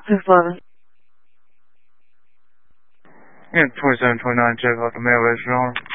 611. Yeah, 2729, check out the mail register on.